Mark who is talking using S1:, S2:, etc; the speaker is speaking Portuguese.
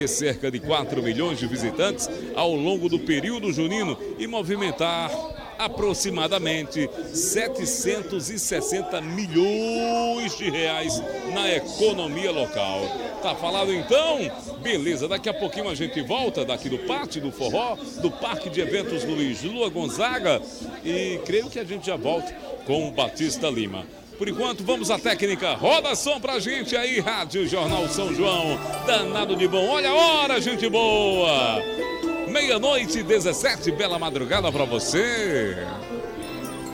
S1: cerca de 4 milhões de visitantes ao longo do período junino e movimentar aproximadamente 760 milhões de reais na economia local. Tá falado então? Beleza, daqui a pouquinho a gente volta daqui do Pátio do Forró, do Parque de Eventos Luiz Lua Gonzaga, e creio que a gente já volta com o Batista Lima. Por enquanto, vamos à técnica. Roda som pra gente aí, Rádio Jornal São João. Danado de bom. Olha a hora, gente boa. 00:17, bela madrugada pra você.